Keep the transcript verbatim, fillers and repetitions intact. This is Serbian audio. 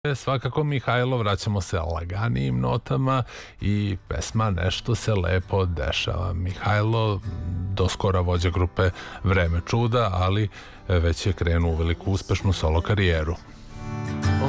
E, svakako Mihajlo, vraćamo se laganijim notama i pesma Nešto se lepo dešava. Mihajlo, doskora vođa grupe Vreme čuda, ali već je krenuo u veliku uspešnu solo karijeru.